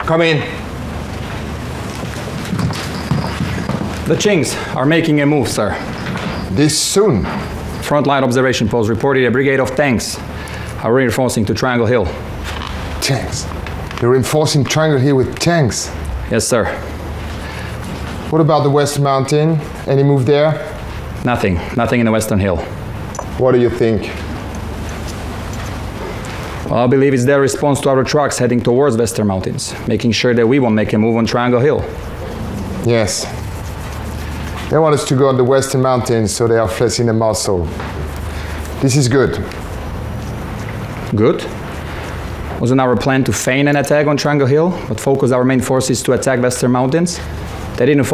Come in. The Chinks are making a move, sir. This soon? Frontline observation post reported a brigade of tanks are reinforcing to Triangle Hill. Tanks? They're reinforcing Triangle Hill with tanks? Yes, sir. What about the West Mountain? Any move there? Nothing in the Western Hill. What do you think? Well, I believe it's their response to our trucks heading towards Western Mountains, making sure that we won't make a move on Triangle Hill. Yes. They want us to go on the Western Mountains, so they are flexing the muscle. This is good. Good? Wasn't our plan to feign an attack on Triangle Hill, but focus our main forces to attack Western Mountains? They didn't